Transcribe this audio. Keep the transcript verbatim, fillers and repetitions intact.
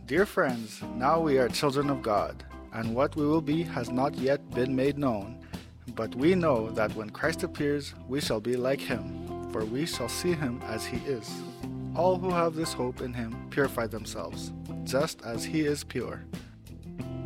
Dear friends, now we are children of God, and what we will be has not yet been made known. But we know that when Christ appears, we shall be like him, for we shall see him as he is. All who have this hope in him purify themselves, just as he is pure.